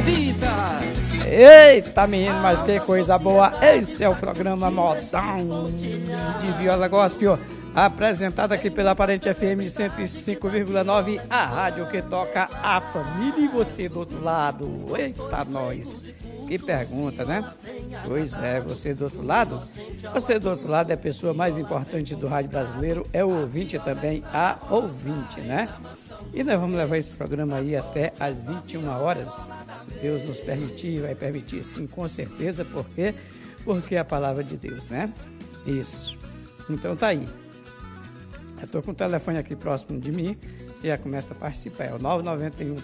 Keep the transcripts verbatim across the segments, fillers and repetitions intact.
Eita, menino, mas que coisa boa. Esse é o programa Modão de Viola Gospel, apresentado aqui pela Aparente F M cento e cinco vírgula nove, a rádio que toca a família e você do outro lado. Eita, nós. Que pergunta, né? Pois é, você do outro lado? Você do outro lado é a pessoa mais importante do rádio brasileiro, é o ouvinte também, a ouvinte, né? E nós vamos levar esse programa aí até às vinte e uma horas, se Deus nos permitir, vai permitir sim, com certeza, por quê? Porque é a palavra de Deus, né? Isso. Então tá aí. Eu estou com o telefone aqui próximo de mim, você já começa a participar, é o nove nove um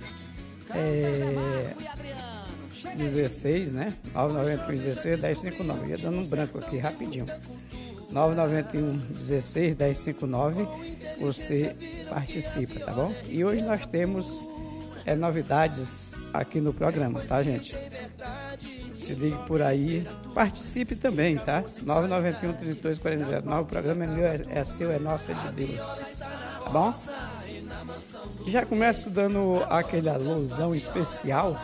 é, dezesseis, né? nove nove um dezesseis dez cinquenta e nove, ia dando um branco aqui rapidinho. nove nove um dezesseis dez cinquenta e nove, você participa, tá bom? E hoje nós temos é, novidades aqui no programa, tá, gente? Se ligue por aí, participe também, tá? nove nove um trinta e dois quarenta zero nove, o programa é meu, é, é seu, é nosso, é de Deus, tá bom? Já começo dando aquele alusão especial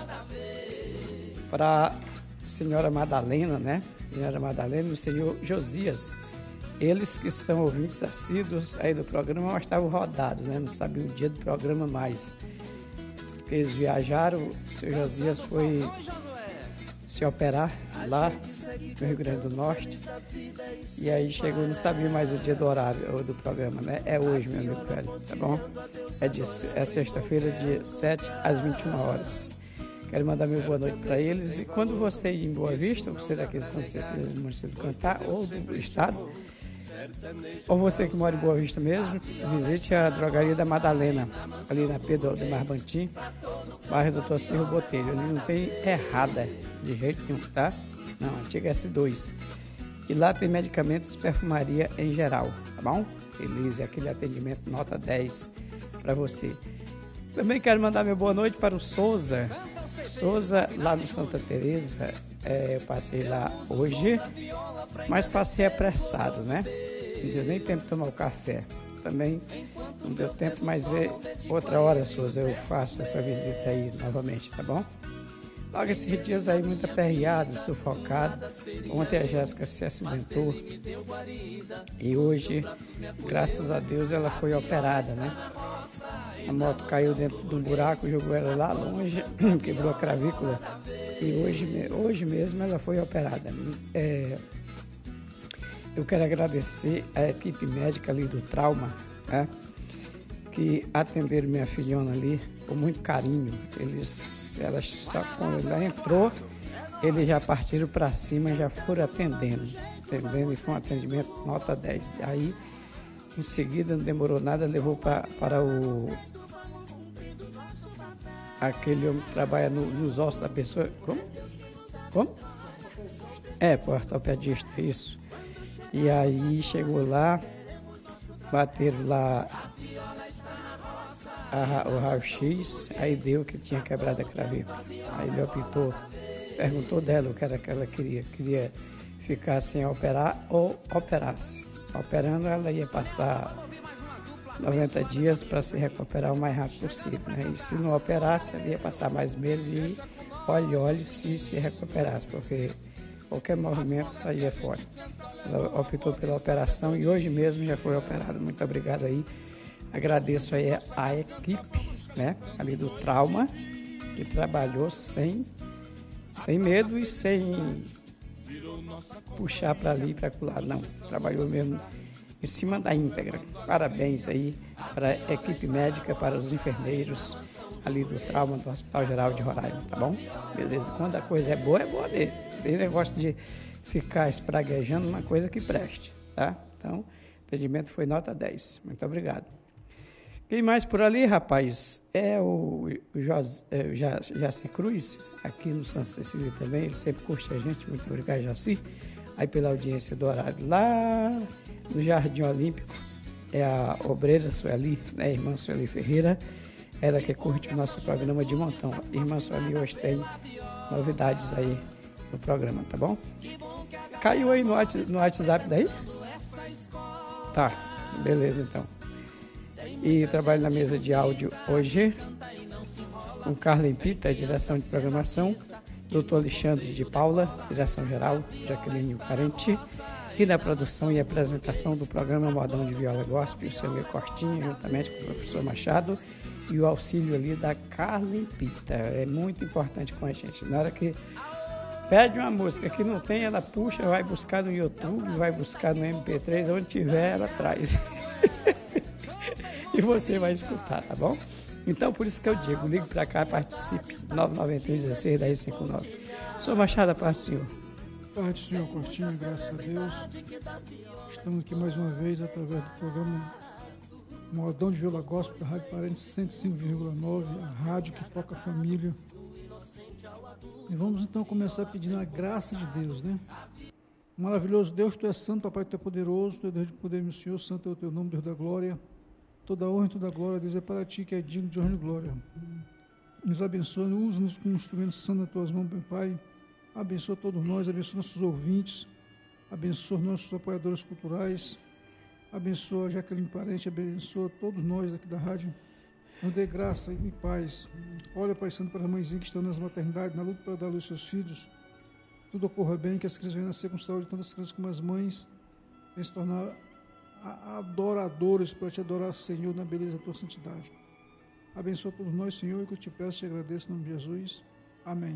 para senhora Madalena, né? Senhora Madalena e o senhor Josias. Eles que são ouvintes assíduos aí do programa, mas estavam rodados, né? Não sabiam o dia do programa mais. Eles viajaram, o senhor Josias foi se operar lá no Rio Grande do Norte. E aí chegou, não sabia mais o dia do horário do programa, né? É hoje, meu amigo velho, tá bom? É, de, é sexta-feira, de sete às vinte e uma horas. Quero mandar meu boa noite para eles. E quando você ir em Boa Vista, você daqui de São Cecília do município do Cantar, ou do estado, ou você que mora em Boa Vista mesmo, visite a drogaria da Madalena, ali na Pedro de Marbantim, bairro do Tocirro Botelho. Ali não tem errada de jeito nenhum, tá? Não, antiga S dois. E lá tem medicamentos e perfumaria em geral, tá bom? Feliz, é aquele atendimento nota dez para você. Também quero mandar meu boa noite para o Souza. Souza, lá no Santa Teresa, é, eu passei lá hoje, mas passei apressado, né? Não deu nem tempo de tomar o café. Também não deu tempo, mas é outra hora, Souza, eu faço essa visita aí novamente, tá bom? Logo esses dias aí, muito aperreado, sufocado. Ontem a Jéssica se acidentou e hoje, graças a Deus, ela foi operada, né? A moto caiu dentro de um buraco, jogou ela lá longe, quebrou a clavícula e hoje, hoje mesmo ela foi operada. É, eu quero agradecer a equipe médica ali do trauma, né, que atenderam minha filhona ali com muito carinho. Eles, ela só quando ela entrou, eles já partiram para cima e já foram atendendo, atendendo e foi um atendimento nota dez. Aí, em seguida, não demorou nada, levou pra, para o aquele homem que trabalha no, nos ossos da pessoa. Como? Como? É, para o ortopedista, isso. E aí chegou lá, bateram lá a, o raio-x, aí deu que tinha quebrado a clavícula. Aí ele optou, perguntou dela o que era que ela queria. Queria ficar sem operar ou operasse. Operando, ela ia passar noventa dias para se recuperar o mais rápido possível, né? E se não operasse, ela ia passar mais meses e olhe, olhe se se recuperasse, porque qualquer movimento saía fora. Ela optou pela operação e hoje mesmo já foi operada. Muito obrigado aí. Agradeço aí a equipe, né, ali do trauma, que trabalhou sem, sem medo e sem puxar para ali e para lá, não. Trabalhou mesmo em cima da íntegra. Parabéns aí para a equipe médica, para os enfermeiros ali do trauma do Hospital Geral de Roraima, tá bom? Beleza. Quando a coisa é boa, é boa dele. Tem negócio de ficar espraguejando uma coisa que preste, tá? Então, o atendimento foi nota dez. Muito obrigado. Quem mais por ali, rapaz? É o, o Jos, é, o Jaci Cruz, aqui no Santa Cecília também. Ele sempre curte a gente. Muito obrigado, Jaci. Aí pela audiência do horário. Lá no Jardim Olímpico, é a obreira Sueli, né? A irmã Sueli Ferreira. Ela que curte o nosso programa de montão. A irmã Sueli hoje tem novidades aí no programa, tá bom? Caiu aí no, no WhatsApp daí? Tá, beleza então. E trabalho na mesa de áudio hoje com Carlen Pita, direção de programação, doutor Alexandre de Paula, direção geral, Jaqueline Parenti, e na produção e apresentação do programa Modão de Viola Gospel, o seu Cortinha, juntamente com o professor Machado, e o auxílio ali da Carlen Pita. É muito importante com a gente. Na hora que pede uma música que não tem, ela puxa, vai buscar no YouTube, vai buscar no M P três, onde tiver, ela traz. E você vai escutar, tá bom? Então, por isso que eu digo, ligue para cá, participe, nove nove um, um seis, um zero cinco nove. Sou Machado, a paz do Senhor. Paz do Senhor Cortinho, graças a Deus. Estamos aqui mais uma vez através do programa Modão de Viola Gospel, da Rádio Parente cento e cinco vírgula nove, a rádio que toca a família. E vamos então começar pedindo a graça de Deus, né? Maravilhoso Deus, Tu és santo, Papai, Tu é poderoso, Tu é Deus de poder, meu Senhor, santo é o Teu nome, Deus da glória. Toda honra e toda glória, Deus, é para Ti, que é digno de honra e glória. Nos abençoe, usa-nos como instrumento santo nas Tuas mãos, meu Pai. Abençoa todos nós, abençoa nossos ouvintes, abençoa nossos apoiadores culturais, abençoa a Jaqueline Parente, abençoa todos nós aqui da rádio. Nos dê graça e paz. Olha, Pai Santo, para as mãezinhas que estão nas maternidades, na luta para dar luz aos seus filhos. Tudo ocorra bem, que as crianças venham nascer com saúde, tanto as crianças como as mães, venham se tornar adoradores para te adorar, Senhor, na beleza da Tua santidade. Abençoa todos nós, Senhor, e que eu te peço e te agradeço em nome de Jesus. Amém.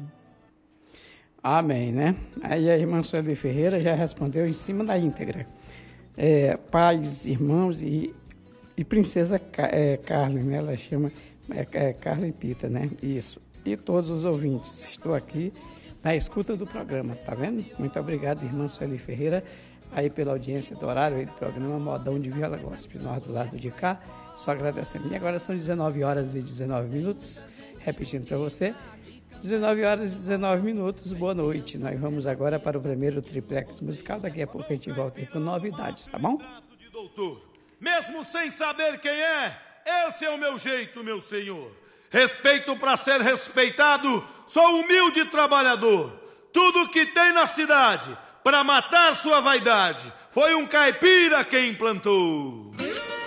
Amém, né? Aí a irmã Sueli Ferreira já respondeu em cima da íntegra. É, pais, irmãos e, e princesa é, Carmen, né? Ela chama é, é, Carlen Pita, né? Isso. E todos os ouvintes. Estou aqui na escuta do programa, tá vendo? Muito obrigado, irmã Sueli Ferreira, aí pela audiência do horário aí do programa Modão de Viola Gospel. Nós do lado de cá, só agradecendo. E agora são dezenove horas e dezenove minutos, repetindo para você. dezenove horas e dezenove minutos, boa noite. Nós vamos agora para o primeiro triplex musical. Daqui a pouco a gente volta aí com novidades, tá bom? Doutor, mesmo sem saber quem é, esse é o meu jeito, meu senhor. Respeito para ser respeitado, sou humilde trabalhador. Tudo que tem na cidade, para matar sua vaidade, foi um caipira quem implantou.